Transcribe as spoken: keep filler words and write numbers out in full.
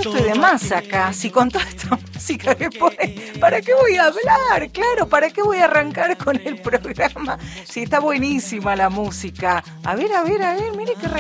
estoy de más acá. Si con toda esta música que pone, ¿para qué voy a hablar? Claro, ¿para qué voy a arrancar con el programa? Si está buenísima la música. A ver, a ver, a ver, mire qué